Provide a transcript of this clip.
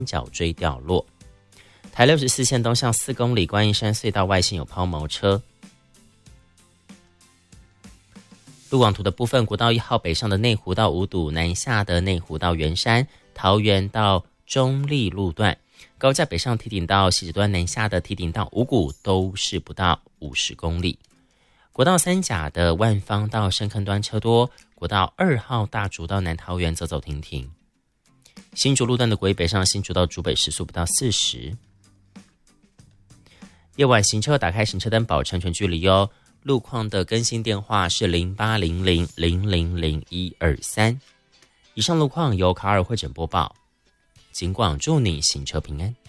角锥掉落。台64线东向4公里观音山隧道外线有抛锚车。路网图的部分，国道1号北上的内湖到五堵，南下的内湖到圆山，桃园到中立路段，高架北上堤顶到汐止端，南下的堤顶到五股都是不到50公里。国道3甲的万芳到深坑端车多，国道2号大竹到南桃园走走停停。新竹路段的国一北上新竹到竹北时速不到40。夜晚行车打开行车灯保持安全距离哦。路况的更新电话是0800000123。以上路况由卡尔会诊播报，警广祝你行车平安。